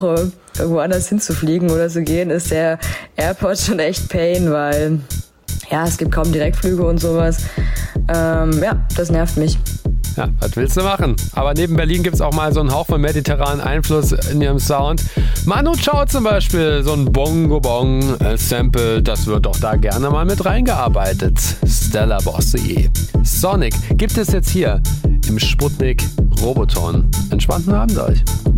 irgendwo anders hinzufliegen oder zu gehen, ist der Airport schon echt Pain, weil ja, es gibt kaum Direktflüge und sowas. Ja, das nervt mich. Ja, was willst du machen? Aber neben Berlin gibt es auch mal so einen Hauch von mediterranen Einfluss in ihrem Sound. Manu Chao zum Beispiel, so ein Bongo-Bong-Sample, das wird doch da gerne mal mit reingearbeitet. Stella Bossier. Sonic gibt es jetzt hier im Sputnik Roboton. Entspannten Abend euch.